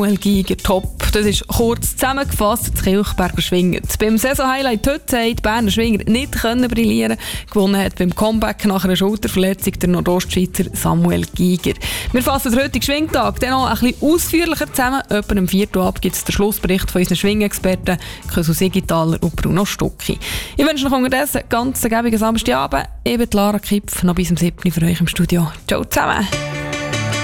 Samuel Giger, top. Das ist kurz zusammengefasst das Kilchberger Schwingen. Beim Saisonhighlight heute haben die Berner Schwinger nicht brillieren. Gewonnen hat beim Comeback nach einer Schulterverletzung der Nordostschweizer Samuel Giger. Wir fassen den heutigen Schwingtag dann noch ein bisschen ausführlicher zusammen. Etwa um 4 Uhr ab gibt es den Schlussbericht von unseren Schwingexperten Kösu Sigithaler und Bruno Stucki. Ich wünsche euch unterdessen einen ganz gäbigen Samstagabend. Ich bin Lara Kipf, noch bis zum 7. für euch im Studio. Ciao zusammen.